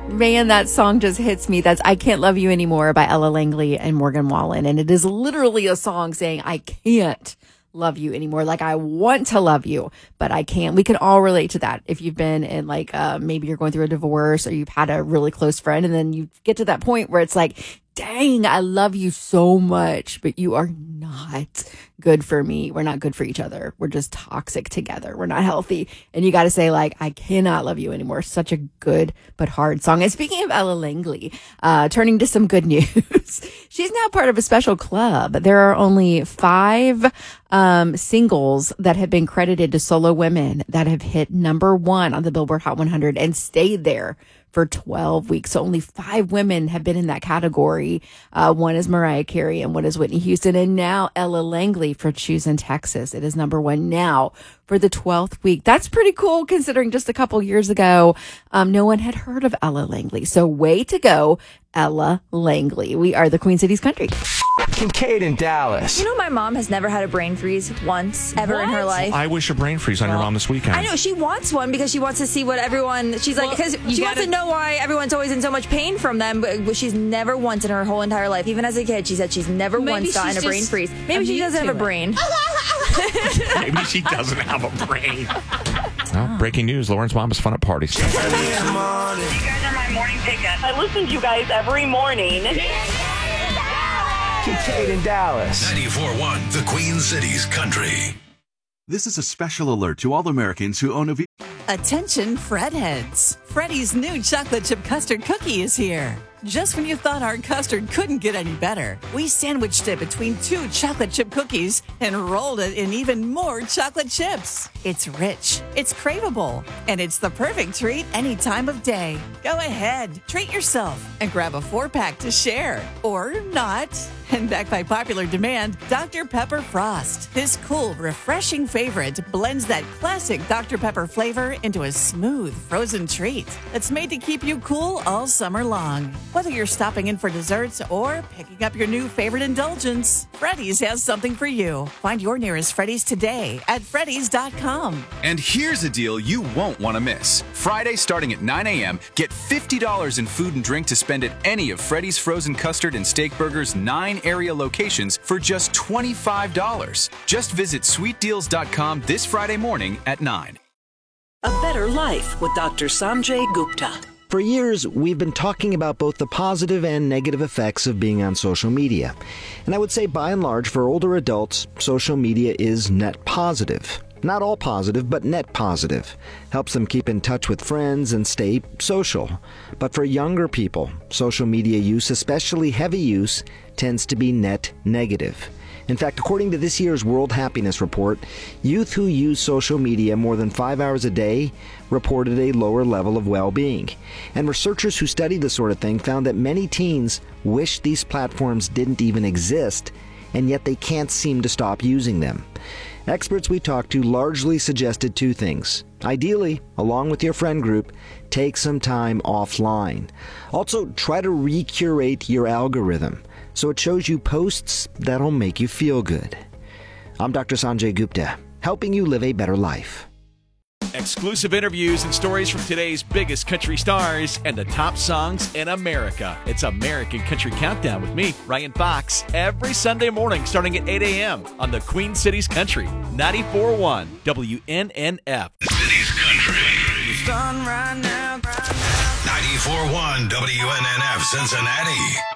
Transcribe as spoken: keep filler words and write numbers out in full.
Man, that song just hits me. That's I Can't Love You Anymore by Ella Langley and Morgan Wallen. And it is literally a song saying, I can't love you anymore. Like, I want to love you, but I can't. We can all relate to that. If you've been in, like, uh, maybe you're going through a divorce or you've had a really close friend, and then you get to that point where it's like, dang, I love you so much, but you are not good for me. We're not good for each other. We're just toxic together. We're not healthy. And you got to say, like, I cannot love you anymore. Such a good but hard song. And speaking of Ella Langley, uh, turning to some good news, she's now part of a special club. There are only five um, singles that have been credited to solo women that have hit number one on the Billboard Hot one hundred and stayed there for twelve weeks. So only five women have been in that category. Uh, one is Mariah Carey and one is Whitney Houston. And now Ella Langley for Choosing Texas. It is number one now for the twelfth week. That's pretty cool considering just a couple years ago, um, no one had heard of Ella Langley. So way to go, Ella Langley. We are the Queen Cities Country. Kincaid in Dallas. You know, my mom has never had a brain freeze once, ever what? in her life. I wish a brain freeze on well, your mom this weekend. I know, she wants one because she wants to see what everyone, she's well, like, because she gotta, wants to know why everyone's always in so much pain from them, but she's never once in her whole entire life, even as a kid, she said she's never once gotten a brain freeze. Maybe she doesn't have a brain. Maybe she doesn't have a brain. Well, breaking news, Lauren's mom is fun at parties. You guys are my morning pickup. I listen to you guys every morning. Kincaid in Dallas. ninety-four point one, the Queen Cities Country. This is a special alert to all Americans who own a V. Attention, Fred heads. Freddy's new chocolate chip custard cookie is here. Just when you thought our custard couldn't get any better, we sandwiched it between two chocolate chip cookies and rolled it in even more chocolate chips. It's rich, it's craveable, and it's the perfect treat any time of day. Go ahead, treat yourself, and grab a four-pack to share. Or not. And backed by popular demand, Doctor Pepper Frost. This cool, refreshing favorite blends that classic Doctor Pepper flavor into a smooth, frozen treat that's made to keep you cool all summer long. Whether you're stopping in for desserts or picking up your new favorite indulgence, Freddy's has something for you. Find your nearest Freddy's today at Freddy's dot com. And here's a deal you won't want to miss. Friday starting at nine a.m., get fifty dollars in food and drink to spend at any of Freddy's Frozen Custard and Steak Burgers nine area locations for just twenty-five dollars. Just visit sweet deals dot com this Friday morning at nine. A Better Life with Doctor Sanjay Gupta. For years, we've been talking about both the positive and negative effects of being on social media. And I would say, by and large, for older adults, social media is net positive. Not all positive, but net positive. Helps them keep in touch with friends and stay social. But for younger people, social media use, especially heavy use, tends to be net negative. In fact, according to this year's World Happiness Report, youth who use social media more than five hours a day reported a lower level of well-being. And researchers who studied this sort of thing found that many teens wish these platforms didn't even exist, and yet they can't seem to stop using them. Experts we talked to largely suggested two things. Ideally, along with your friend group, take some time offline. Also, try to recurate your algorithm so it shows you posts that'll make you feel good. I'm Doctor Sanjay Gupta, helping you live a better life. Exclusive interviews and stories from today's biggest country stars and the top songs in America. It's American Country Countdown with me, Ryan Fox, every Sunday morning starting at eight a.m. on the Queen Cities Country, ninety-four point one W N N F. Cities Country. ninety-four point one W N N F Cincinnati.